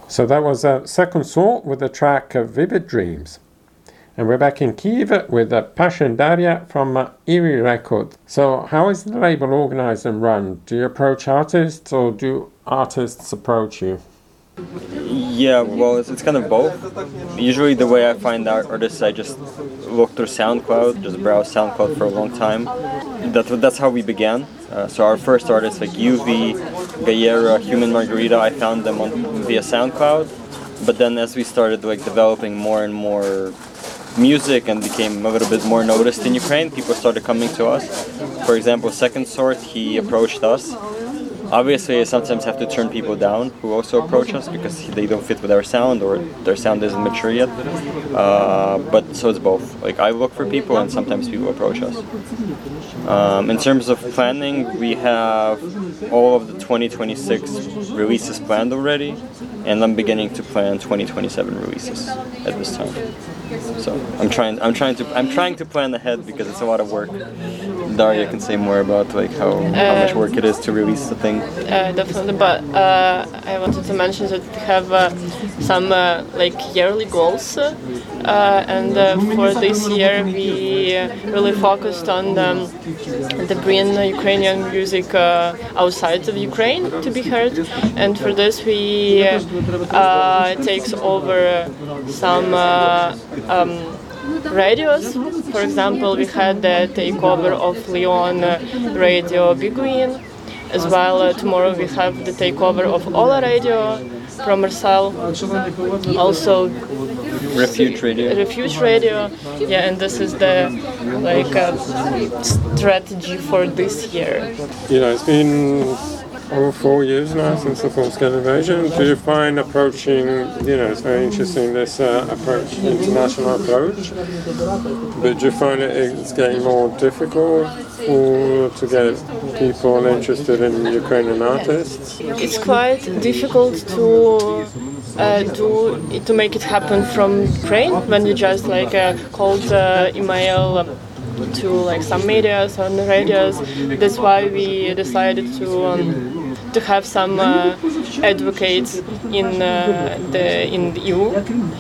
So that was Second Sort with the track Vivid Dreams. And we're back in Kyiv with Pasha Daria from Eerie Records. So how is the label organized and run? Do you approach artists or do artists approach you? Yeah, well, it's kind of both. Usually the way I find artists, I just look through SoundCloud, just browse SoundCloud for a long time. That's how we began. So our first artists like UV, Gayera, Human Margarita, I found them via SoundCloud. But then as we started developing more and more music and became a little bit more noticed in Ukraine, people started coming to us. For example, Second Sort, he approached us. Obviously, I sometimes have to turn people down who also approach us because they don't fit with our sound or their sound isn't mature yet. But so it's both. I look for people and sometimes people approach us. In terms of planning, we have all of the 2026 releases planned already, and I'm beginning to plan 2027 releases at this time. So I'm trying to plan ahead because it's a lot of work. Daria can say more about how much work it is to release the thing. Definitely, but I wanted to mention that we have some yearly goals, and for this year we really focused on the bring Ukrainian music outside of Ukraine to be heard, and for this we takes over some radios. For example, we had the takeover of Lyon Radio Biguin. As well, tomorrow we have the takeover of Ola Radio from Marcel. Also, Refuge Radio. Yeah, and this is the strategy for this year. It's been over 4 years now since the full-scale invasion. Do you find approaching, it's very interesting, this international approach, but do you find it's getting more difficult to get people interested in Ukrainian artists? It's quite difficult to make it happen from Ukraine when you just cold email to some medias on radios. That's why we decided to have some advocates in the EU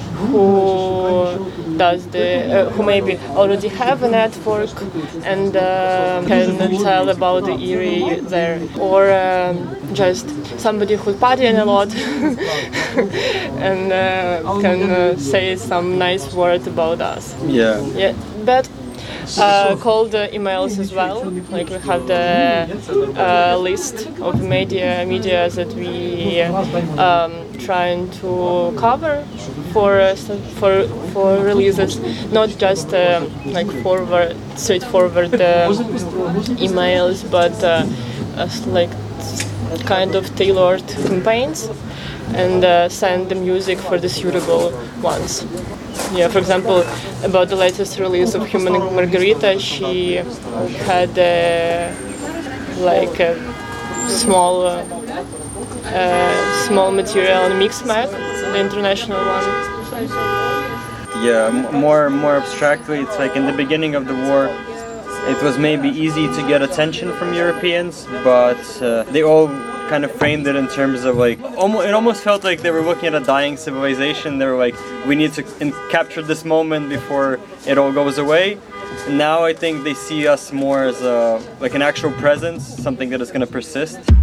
who maybe already have a network and can tell about the Eerie there, or just somebody who's partying a lot and can say some nice words about us. Yeah. But cold emails as well. We have the list of media that we trying to cover for releases, not just straightforward emails, but kind of tailored campaigns, and send the music for the suitable ones. Yeah, for example, about the latest release of Human Margarita, she had a small material on Mixmag, the international one. Yeah, more abstractly, it's in the beginning of the war, it was maybe easy to get attention from Europeans, but they all kind of framed it in terms of it almost felt like they were looking at a dying civilization. They were we need to capture this moment before it all goes away. Now I think they see us more as an actual presence, something that is going to persist.